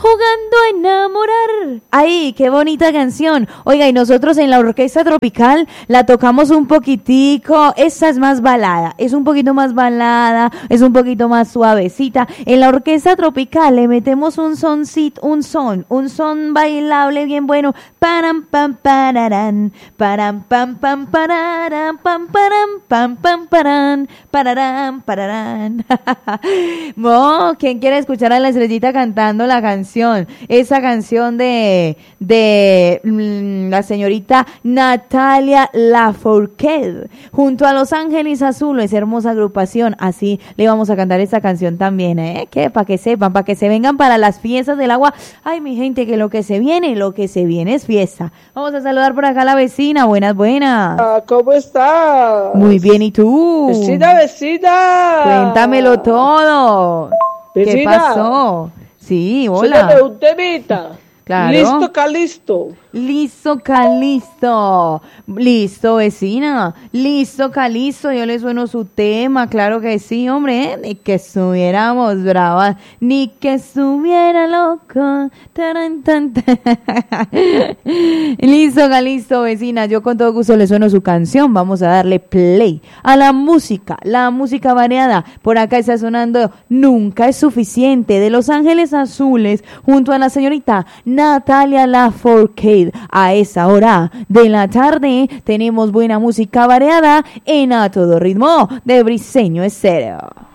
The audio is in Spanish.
Jugando a enamorar. ¡Ay, qué bonita canción! Oiga, y nosotros en la Orquesta Tropical la tocamos un poquitico. Esa es más balada, es un poquito más balada, es un poquito más suavecita. En la Orquesta Tropical le metemos un soncito, un son bailable bien bueno. Param, pam, pararán, param, pam, pam, pararam, pam, param, pam, pam, paran, pararán, pararán. Mo, ¿quién quiere escuchar a la Estrellita cantando la canción? Esa canción de la señorita Natalia Lafourcade junto a Los Ángeles Azules, hermosa agrupación. Así le vamos a cantar esta canción también, que para que sepan, para que se vengan para las fiestas del agua. Ay, mi gente, que lo que se viene es fiesta. Vamos a saludar por acá a la vecina. Buenas. ¿Cómo estás? Muy bien, ¿y tú? Vecina. Cuéntamelo todo. Vecina. ¿Qué pasó? Sí, hola. Suéltame un temita. Claro. Listo, Calisto. Listo, Calisto. Listo, vecina. Listo, Calisto. Yo le sueno su tema. Claro que sí, hombre. Ni que estuviéramos bravas. Ni que estuviera loco. Taran, tan, tan. Listo, Calisto, vecina. Yo con todo gusto le sueno su canción. Vamos a darle play a la música variada. Por acá está sonando Nunca es suficiente de Los Ángeles Azules junto a la señorita Natalia Lafourcade. A esa hora de la tarde tenemos buena música variada en A Todo Ritmo de Briseño Estéreo.